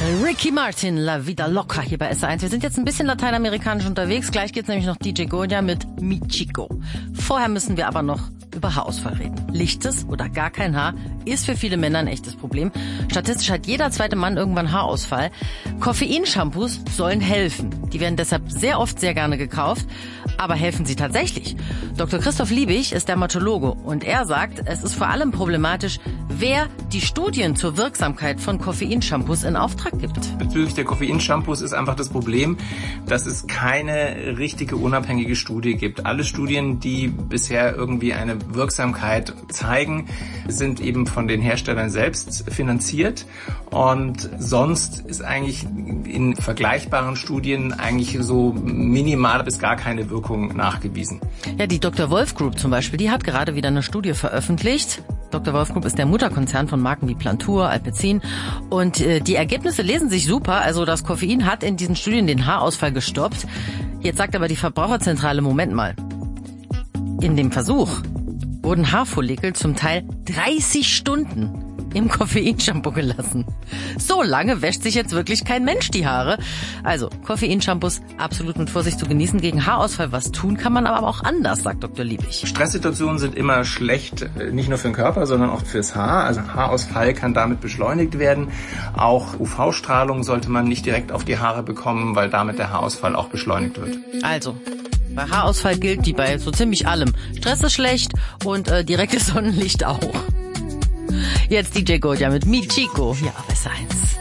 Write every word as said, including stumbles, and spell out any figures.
Ricky Martin, La Vida Loca hier bei S eins. Wir sind jetzt ein bisschen lateinamerikanisch unterwegs. Gleich geht's nämlich noch D J Goya mit Mi Chico. Vorher müssen wir aber noch über Haarausfall reden. Lichtes oder gar kein Haar ist für viele Männer ein echtes Problem. Statistisch hat jeder zweite Mann irgendwann Haarausfall. Koffein-Shampoos sollen helfen. Die werden deshalb sehr oft sehr gerne gekauft. Aber helfen sie tatsächlich? Doktor Christoph Liebig ist Dermatologe und er sagt, es ist vor allem problematisch, wer die Studien zur Wirksamkeit von Koffein-Shampoos in Auftrag gibt. Bezüglich der Koffein-Shampoos ist einfach das Problem, dass es keine richtige unabhängige Studie gibt. Alle Studien, die bisher irgendwie eine Wirksamkeit zeigen, sind eben von den Herstellern selbst finanziert und sonst ist eigentlich in vergleichbaren Studien eigentlich so minimal bis gar keine Wirkung nachgewiesen. Ja, die Doktor Wolf Group zum Beispiel, die hat gerade wieder eine Studie veröffentlicht. Doktor Wolf Group ist der Mutterkonzern von Marken wie Plantur, Alpecin und äh, die Ergebnisse lesen sich super. Also das Koffein hat in diesen Studien den Haarausfall gestoppt. Jetzt sagt aber die Verbraucherzentrale, Moment mal, in dem Versuch wurden Haarfollikel zum Teil dreißig Stunden im Koffeinshampoo gelassen. So lange wäscht sich jetzt wirklich kein Mensch die Haare. Also Koffeinshampoos absolut mit Vorsicht zu genießen. Gegen Haarausfall was tun kann man aber auch anders, sagt Doktor Liebig. Stresssituationen sind immer schlecht, nicht nur für den Körper, sondern auch fürs Haar. Also Haarausfall kann damit beschleunigt werden. Auch U V-Strahlung sollte man nicht direkt auf die Haare bekommen, weil damit der Haarausfall auch beschleunigt wird. Also bei Haarausfall gilt wie bei so ziemlich allem. Stress ist schlecht und äh, direktes Sonnenlicht auch. Jetzt D J Goya mit Mi Chico. Ja, besser eins.